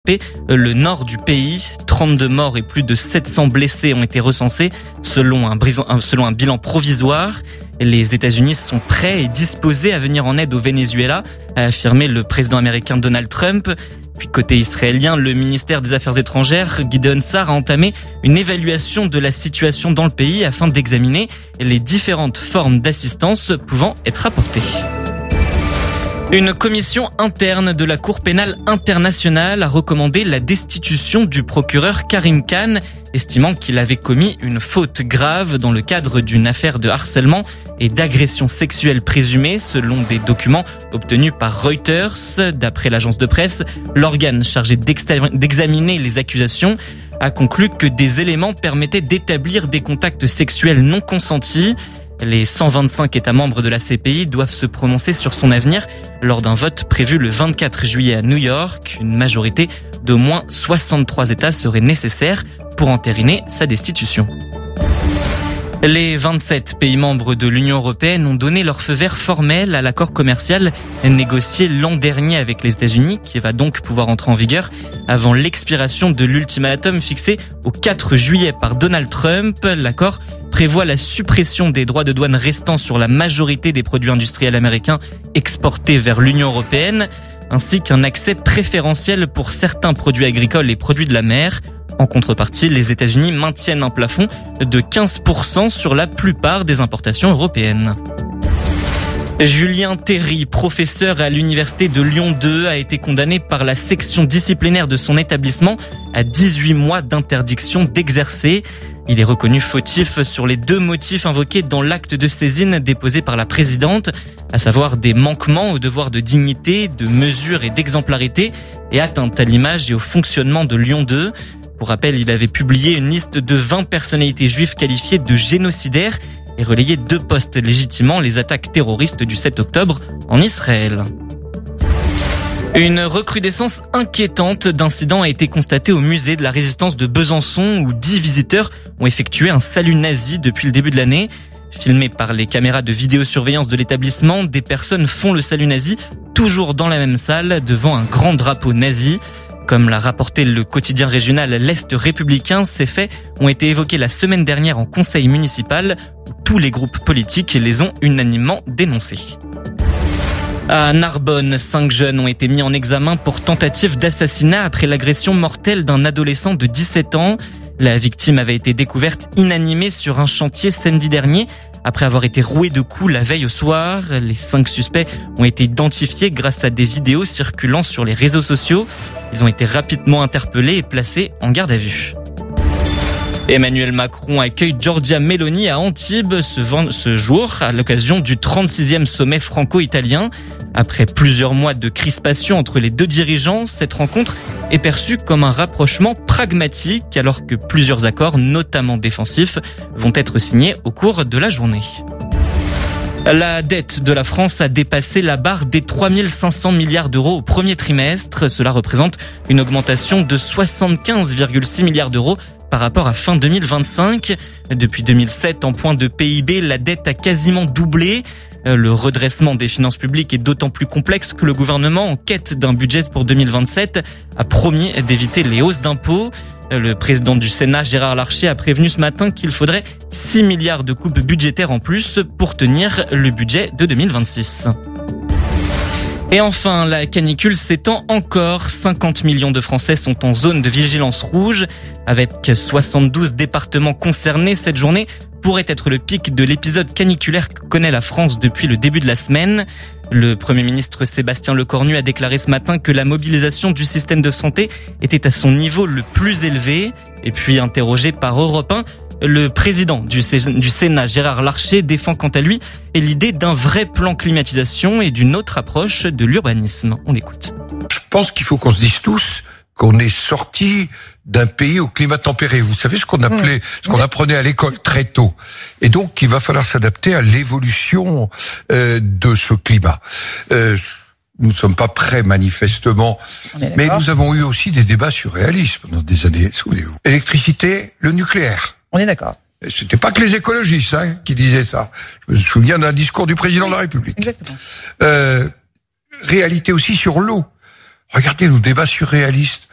le nord du pays. 32 morts et plus de 700 blessés ont été recensés selon un bilan provisoire. Les États-Unis sont prêts et disposés à venir en aide au Venezuela, a affirmé le président américain Donald Trump. Puis côté israélien, le ministère des Affaires étrangères, Gideon Sa'ar, a entamé une évaluation de la situation dans le pays afin d'examiner les différentes formes d'assistance pouvant être apportées. Une commission interne de la Cour pénale internationale a recommandé la destitution du procureur Karim Khan, estimant qu'il avait commis une faute grave dans le cadre d'une affaire de harcèlement et d'agression sexuelle présumée, selon des documents obtenus par Reuters. D'après l'agence de presse, l'organe chargé d'examiner les accusations a conclu que des éléments permettaient d'établir des contacts sexuels non consentis. Les 125 États membres de la CPI doivent se prononcer sur son avenir lors d'un vote prévu le 24 juillet à New York. Une majorité d'au moins 63 États serait nécessaire pour entériner sa destitution. Les 27 pays membres de l'Union européenne ont donné leur feu vert formel à l'accord commercial négocié l'an dernier avec les États-Unis, qui va donc pouvoir entrer en vigueur avant l'expiration de l'ultimatum fixé au 4 juillet par Donald Trump. L'accord prévoit la suppression des droits de douane restants sur la majorité des produits industriels américains exportés vers l'Union européenne, ainsi qu'un accès préférentiel pour certains produits agricoles et produits de la mer. En contrepartie, les États-Unis maintiennent un plafond de 15% sur la plupart des importations européennes. Julien Terry, professeur à l'université de Lyon 2, a été condamné par la section disciplinaire de son établissement à 18 mois d'interdiction d'exercer. Il est reconnu fautif sur les 2 motifs invoqués dans l'acte de saisine déposé par la présidente, à savoir des manquements au devoir de dignité, de mesure et d'exemplarité et atteinte à l'image et au fonctionnement de Lyon 2. Pour rappel, il avait publié une liste de 20 personnalités juives qualifiées de génocidaires et relayé 2 posts légitimant les attaques terroristes du 7 octobre en Israël. Une recrudescence inquiétante d'incidents a été constatée au musée de la Résistance de Besançon où 10 visiteurs ont effectué un salut nazi depuis le début de l'année. Filmés par les caméras de vidéosurveillance de l'établissement, des personnes font le salut nazi toujours dans la même salle devant un grand drapeau nazi. Comme l'a rapporté le quotidien régional L'Est républicain, ces faits ont été évoqués la semaine dernière en conseil municipal où tous les groupes politiques les ont unanimement dénoncés. À Narbonne, 5 jeunes ont été mis en examen pour tentative d'assassinat après l'agression mortelle d'un adolescent de 17 ans. La victime avait été découverte inanimée sur un chantier samedi dernier après avoir été rouée de coups la veille au soir. Les 5 suspects ont été identifiés grâce à des vidéos circulant sur les réseaux sociaux. Ils ont été rapidement interpellés et placés en garde à vue. Emmanuel Macron accueille Giorgia Meloni à Antibes ce jour à l'occasion du 36e sommet franco-italien. Après plusieurs mois de crispation entre les 2 dirigeants, cette rencontre est perçue comme un rapprochement pragmatique alors que plusieurs accords, notamment défensifs, vont être signés au cours de la journée. La dette de la France a dépassé la barre des 3 500 milliards d'euros au premier trimestre. Cela représente une augmentation de 75,6 milliards d'euros par rapport à fin 2025. Depuis 2007, en point de PIB, la dette a quasiment doublé. Le redressement des finances publiques est d'autant plus complexe que le gouvernement, en quête d'un budget pour 2027, a promis d'éviter les hausses d'impôts. Le président du Sénat, Gérard Larcher, a prévenu ce matin qu'il faudrait 6 milliards de coupes budgétaires en plus pour tenir le budget de 2026. Et enfin, la canicule s'étend encore. 50 millions de Français sont en zone de vigilance rouge. Avec 72 départements concernés, cette journée pourrait être le pic de l'épisode caniculaire que connaît la France depuis le début de la semaine. Le Premier ministre Sébastien Lecornu a déclaré ce matin que la mobilisation du système de santé était à son niveau le plus élevé. Et puis, interrogé par Europe 1, le président du Sénat, Gérard Larcher, défend quant à lui l'idée d'un vrai plan climatisation et d'une autre approche de l'urbanisme. On l'écoute. Je pense qu'il faut qu'on se dise tous qu'on est sorti d'un pays au climat tempéré. Vous savez ce qu'on appelait, ce qu'on apprenait à l'école très tôt. Et donc, il va falloir s'adapter à l'évolution de ce climat. Nous ne sommes pas prêts, manifestement. Mais nous avons eu aussi des débats surréalistes pendant des années. Souvenez-vous. Électricité, le nucléaire. On est d'accord. C'était pas que les écologistes qui disaient ça. Je me souviens d'un discours du président de la République. Exactement. Réalité aussi sur l'eau. Regardez nos débats surréalistes